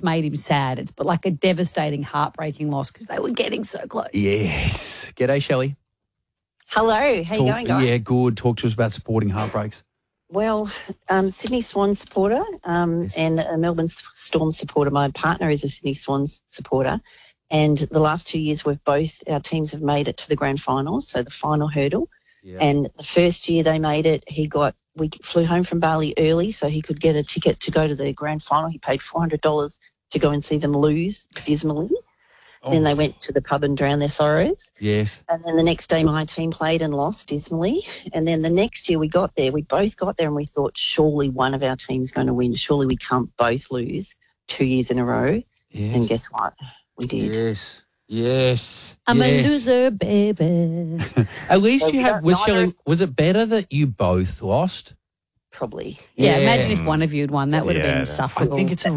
it's made him sad. It's like a devastating, heartbreaking loss because they were getting so close. Yes. G'day, Shelley. Hello, how you going, guys? Yeah, good. Talk to us about sporting heartbreaks. Well, Sydney Swans supporter Yes. and a Melbourne Storm supporter. My partner is a Sydney Swans supporter, and the last 2 years our teams have made it to the grand finals, so the final hurdle. Yeah. And the first year they made it, we flew home from Bali early so he could get a ticket to go to the grand final. He paid $400 to go and see them lose dismally. Then they went to the pub and drowned their sorrows. Yes. And then the next day my team played and lost dismally. And then the next year we both got there and we thought surely one of our team's going to win. Surely we can't both lose 2 years in a row. Yes. And guess what? We did. Yes. I'm a loser, baby. At least So you have. neither- Was it better that you both lost? Probably. Yeah, Yeah. imagine if one of you had won. That would have been I insufferable. think it's a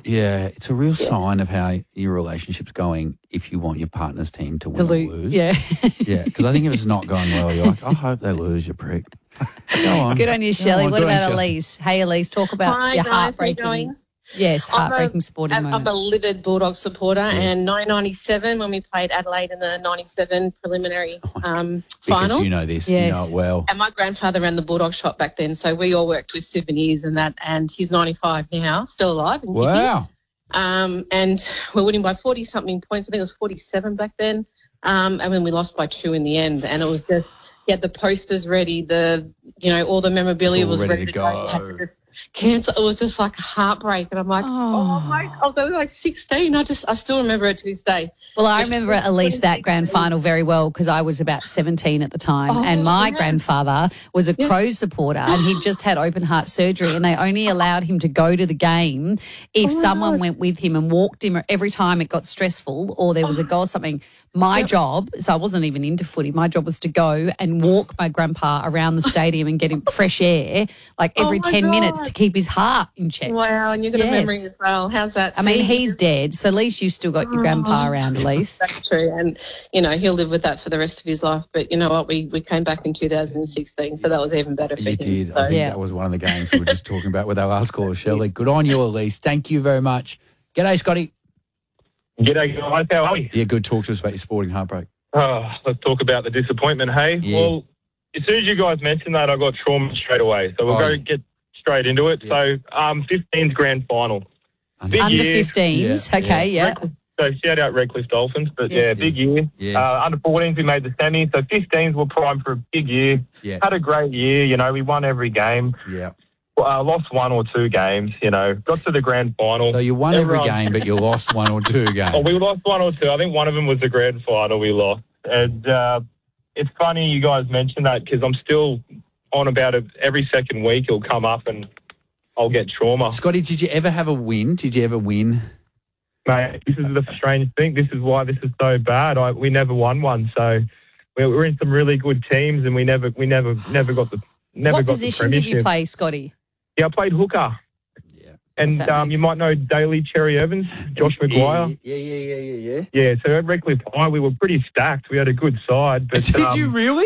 real sign of how your relationship's going if you want your partner's team to win or lose. Yeah. Yeah, because I think if it's not going well, you're like, I hope they lose, you prick. Go on. Good on you, Go Shelley. on, What good on about you, Shelley. Elise? Hey, Elise, talk about Hi, your guys, how you heartbreaking. going? Yes, heartbreaking sporting I'm moment. a livid Bulldog supporter, and 1997 when we played Adelaide in the 97 preliminary Because final. you know this, Yes. you know it well. And my grandfather ran the Bulldog shop back then, so we all worked with souvenirs and that. And he's 95 now, still alive and kicking. Wow. And we're winning by 40-something points. I think it was 47 back then. And then we lost by 2 in the end. And it was just, he had the posters ready, all the memorabilia It's all was ready ready to to go. He had go. to just cancel. It was just like a heartbreak. And I'm like, I was only like 16. I still remember it to this day. Well, I remember at least that grand final very well because I was about 17 at the time, and my grandfather was a Crows supporter, and he'd just had open heart surgery, and they only allowed him to go to the game if someone went with him and walked him every time it got stressful or there was a goal or something. My job, so I wasn't even into footy, my job was to go and walk my grandpa around the stadium and get him fresh air like every 10 minutes to keep his heart in check. Wow, and you've got a memory as well. How's that? I mean, he's dead, so at least you still got your grandpa around, Elise. That's true. And, he'll live with that for the rest of his life. But you know what? We came back in 2016, so that was even better for You him. did. So. I think that was one of the games we were just talking about with our last caller, Shelley. Good on you, Elise. Thank you very much. G'day, Scotty. G'day, guys. How are you? Yeah, good. Talk to us about your sporting heartbreak. Let's talk about the disappointment, hey? Yeah. Well, as soon as you guys mentioned that, I got trauma straight away. So we'll go get straight into it. Yeah. So 15's grand final. Big Under year. 15s, Yeah, okay, yeah. So shout out Redcliffe Dolphins. But Yeah. big year. Yeah. Under 14s, we made the semi. So 15s were primed for a big year. Yeah. Had a great year. We won every game. Yeah. Lost 1 or 2 games, Got to the grand final. So you won every Everyone- game, but you lost 1 or 2 games. Oh, we lost 1 or 2. I think one of them was the grand final we lost. And it's funny you guys mentioned that because I'm still on about it. Every second week it'll come up and I'll get trauma. Scotty, did you ever have a win? Did you ever win? Mate, this is the strange thing. This is why this is so bad. We never won one. So we're in some really good teams and we never got the What got position the did you premiership. play, Scotty? Yeah, I played hooker. Yeah. And What's that mean? you might know Daly Cherry Evans, Josh McGuire. Yeah. Yeah, so at Redcliffe High, we were pretty stacked. We had a good side. But, Did you really?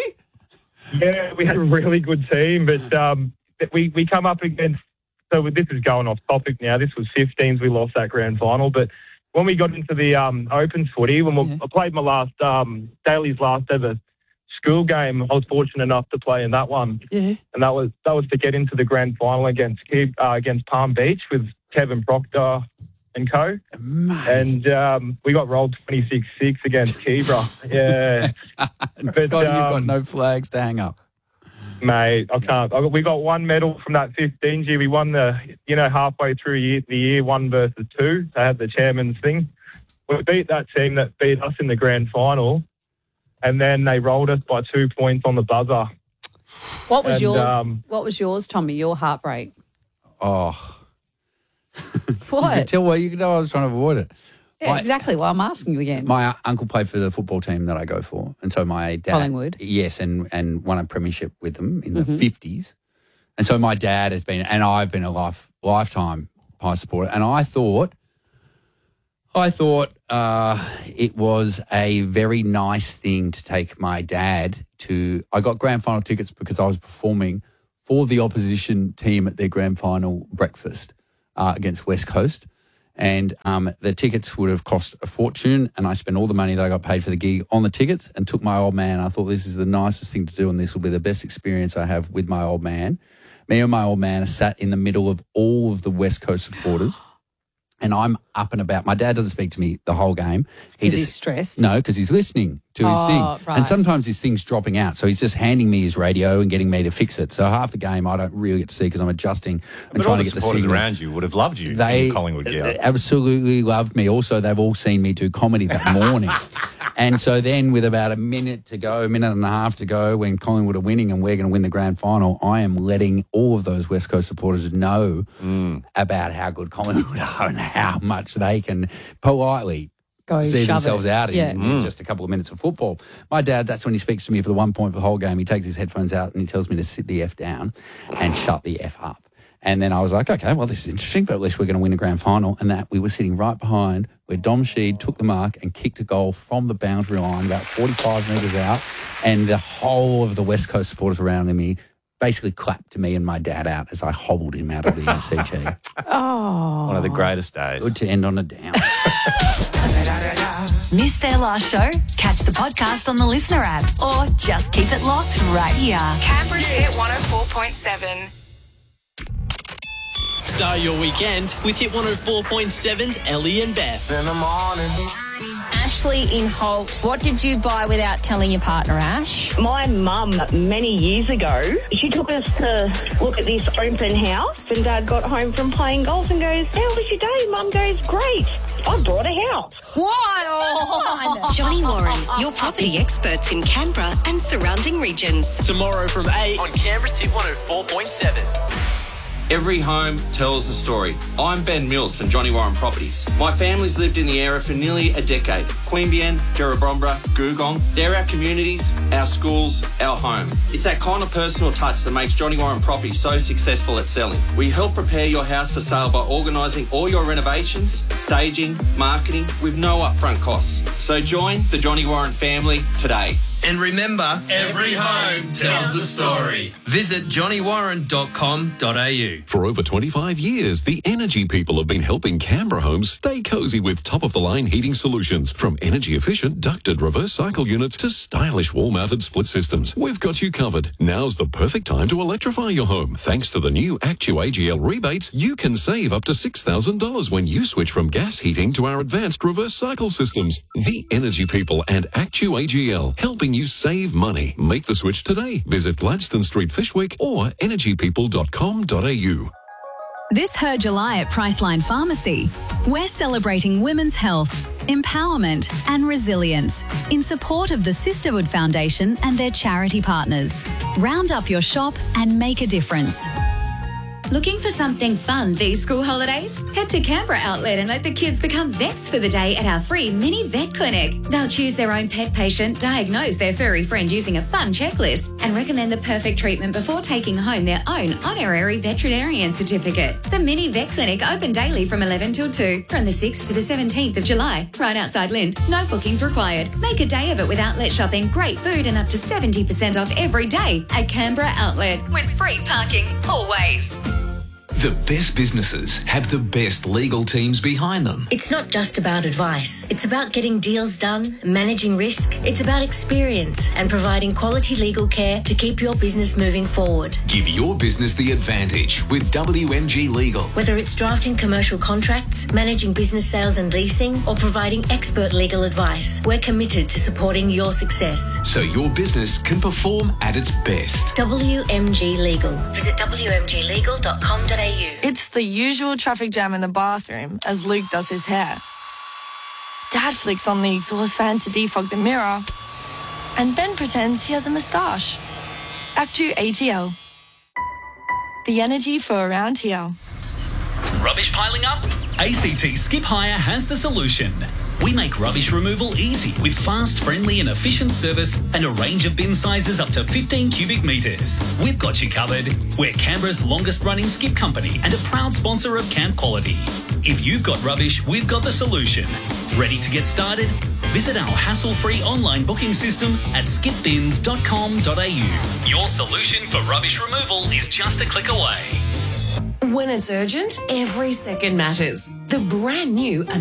Yeah, we had a really good team. But we come up against, so this is going off topic now. This was 15s. We lost that grand final. But when we got into the Opens footy, I played my Daly's last ever school game, I was fortunate enough to play in that one. Yeah. And that was to get into the grand final against Palm Beach with Kevin Proctor and co. Mate. And we got rolled 26-6 against Kebra. Yeah. Scotty, you've got no flags to hang up. Mate, I can't. We got one medal from that 15 year. We won halfway through the year, 1 versus 2. They had the chairman's thing. We beat that team that beat us in the grand final. And then they rolled us by 2 points on the buzzer. What was yours? What was yours, Tommy? Your heartbreak? Oh. What? I was trying to avoid it. Yeah, exactly. Well, I'm asking you again. My uncle played for the football team that I go for. And so my dad... Collingwood. Yes, and won a premiership with them in the 50s. And so my dad has been... And I've been a lifetime Pies supporter. And I thought it was a very nice thing to take my dad to... I got grand final tickets because I was performing for the opposition team at their grand final breakfast against West Coast. And the tickets would have cost a fortune, and I spent all the money that I got paid for the gig on the tickets and took my old man. I thought this is the nicest thing to do, and this will be the best experience I have with my old man. Me and my old man are sat in the middle of all of the West Coast supporters, and I'm up and about. My dad doesn't speak to me the whole game. He's stressed? No, because he's listening to his thing. Right. And sometimes his thing's dropping out, so he's just handing me his radio and getting me to fix it. So half the game I don't really get to see because I'm adjusting and But trying all to the get the supporters signal. around you would have loved you They in Collingwood gear. absolutely loved me. Also, they've all seen me do comedy that morning. And so then with about a minute and a half to go, when Collingwood are winning and we're going to win the grand final, I am letting all of those West Coast supporters know about how good Collingwood are and how much they can politely see themselves out in just a couple of minutes of football. My dad, that's when he speaks to me for the 1 point for the whole game. He takes his headphones out and he tells me to sit the F down and shut the F up. And then I was like, okay, well, this is interesting, but at least we're going to win a grand final. And that we were sitting right behind where Dom Sheed took the mark and kicked a goal from the boundary line about 45 metres out. And the whole of the West Coast supporters around me basically clapped to me and my dad out as I hobbled him out of the MCG. One of the greatest days. Good to end on a down. Missed their last show? Catch the podcast on the Listener app or just keep it locked right here. Canberra's Hit 104.7. Start your weekend with Hit 104.7's Ellie and Beth. In the morning. Ashley in Holt. What did you buy without telling your partner, Ash? My mum, many years ago, she took us to look at this open house, and Dad got home from playing golf and goes, "How was your day?" Mum goes, "Great. I bought a house." What on? Johnny Warren, your property experts in Canberra and surrounding regions. Tomorrow from 8 on Canberra's Hit 104.7. Every home tells a story. I'm Ben Mills from Johnny Warren Properties. My family's lived in the area for nearly a decade. Queanbeyan, Jerrabrombra, Googong, they're our communities, our schools, our home. It's that kind of personal touch that makes Johnny Warren Properties so successful at selling. We help prepare your house for sale by organising all your renovations, staging, marketing with no upfront costs. So join the Johnny Warren family today. And remember, every home tells a story. Visit johnnywarren.com.au. For over 25 years, the Energy People have been helping Canberra homes stay cosy with top-of-the-line heating solutions. From energy-efficient ducted reverse cycle units to stylish wall-mounted split systems. We've got you covered. Now's the perfect time to electrify your home. Thanks to the new Actu-AGL rebates, you can save up to $6,000 when you switch from gas heating to our advanced reverse cycle systems. The Energy People and Actu-AGL, helping you save money. Make the switch today. Visit Gladstone Street, Fishwick or energypeople.com.au. This Her July at Priceline Pharmacy, we're celebrating women's health, empowerment and resilience in support of the Sisterhood Foundation and their charity partners. Round up your shop and make a difference. Looking for something fun these school holidays? Head to Canberra Outlet and let the kids become vets for the day at our free mini vet clinic. They'll choose their own pet patient, diagnose their furry friend using a fun checklist, and recommend the perfect treatment before taking home their own honorary veterinarian certificate. The mini vet clinic open daily from 11 till 2 from the 6th to the 17th of July, right outside Lind. No bookings required. Make a day of it with outlet shopping, great food and up to 70% off every day at Canberra Outlet with free parking always. The best businesses have the best legal teams behind them. It's not just about advice. It's about getting deals done, managing risk. It's about experience and providing quality legal care to keep your business moving forward. Give your business the advantage with WMG Legal. Whether it's drafting commercial contracts, managing business sales and leasing, or providing expert legal advice, we're committed to supporting your success. So your business can perform at its best. WMG Legal. Visit wmglegal.com.au. It's the usual traffic jam in the bathroom as Luke does his hair. Dad flicks on the exhaust fan to defog the mirror and then pretends he has a moustache. Actu-AGL. The energy for around here. Rubbish piling up? ACT Skip Hire has the solution. We make rubbish removal easy with fast, friendly and efficient service and a range of bin sizes up to 15 cubic metres. We've got you covered. We're Canberra's longest running skip company and a proud sponsor of Camp Quality. If you've got rubbish, we've got the solution. Ready to get started? Visit our hassle-free online booking system at skipbins.com.au. Your solution for rubbish removal is just a click away. When it's urgent, every second matters. The brand new